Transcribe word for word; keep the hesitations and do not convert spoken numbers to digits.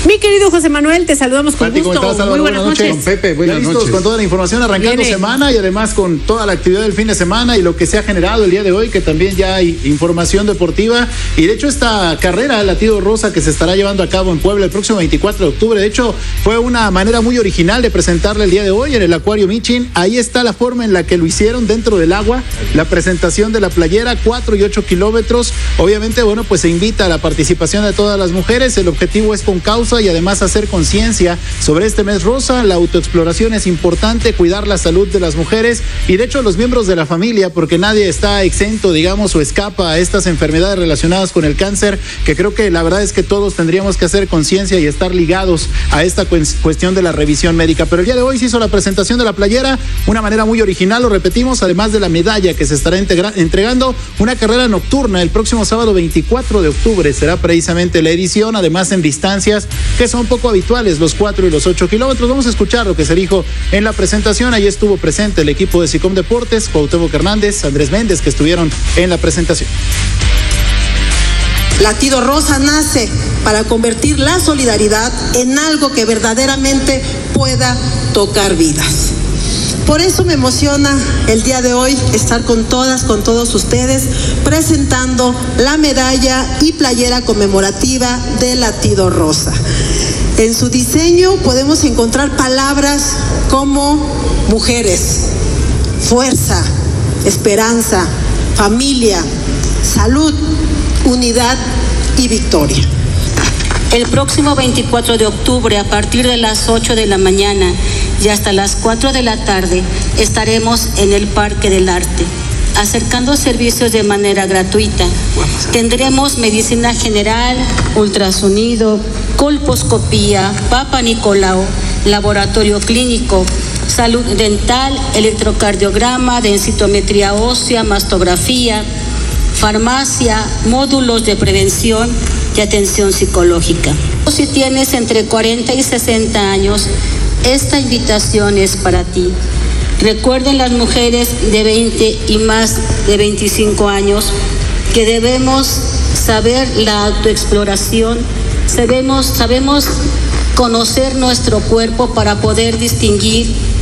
Mi querido José Manuel, te saludamos con Pati, gusto. ¿cómo estás? Muy buenas, buenas noches. Con Pepe, buenas listos noches. Con toda la información arrancando Viene. semana y además con toda la actividad del fin de semana y lo que se ha generado el día de hoy, que también ya hay información deportiva. Y de hecho esta carrera, Latido Rosa, que se estará llevando a cabo en Puebla el próximo veinticuatro de octubre, de hecho fue una manera muy original de presentarle el día de hoy en el Acuario Michin. Ahí está la forma en la que lo hicieron dentro del agua, la presentación de la playera, cuatro y ocho kilómetros. Obviamente, bueno, pues se invita a la participación de todas las mujeres. El objetivo es con causa y además hacer conciencia sobre este mes rosa. La autoexploración es importante, cuidar la salud de las mujeres y de hecho los miembros de la familia, porque nadie está exento, digamos, o escapa a estas enfermedades relacionadas con el cáncer, que creo que la verdad es que todos tendríamos que hacer conciencia y estar ligados a esta cuestión de la revisión médica. Pero el día de hoy se hizo la presentación de la playera, una manera muy original, lo repetimos, además de la medalla que se estará integra- entregando, una carrera nocturna el próximo sábado veinticuatro de octubre será precisamente la edición, además en distancias que son poco habituales, los cuatro y los ocho kilómetros. Vamos a escuchar lo que se dijo en la presentación. Ahí estuvo presente el equipo de SICOM Deportes, Cuauhtémoc Hernández, Andrés Méndez, que estuvieron en la presentación. Latido Rosa nace para convertir la solidaridad en algo que verdaderamente pueda tocar vidas. Por eso me emociona el día de hoy estar con todas, con todos ustedes, presentando la medalla y playera conmemorativa de Latido Rosa. En su diseño podemos encontrar palabras como mujeres, fuerza, esperanza, familia, salud, unidad y victoria. El próximo veinticuatro de octubre, a partir de las ocho de la mañana y hasta las cuatro de la tarde, estaremos en el Parque del Arte, acercando servicios de manera gratuita. Tendremos medicina general, ultrasonido, colposcopía, Papa Nicolau, laboratorio clínico, salud dental, electrocardiograma, densitometría ósea, mastografía, farmacia, módulos de prevención y atención psicológica. Si tienes entre cuarenta y sesenta años, esta invitación es para ti. Recuerden las mujeres de veinte y más de veinticinco años que debemos saber la autoexploración, sabemos, sabemos conocer nuestro cuerpo para poder distinguir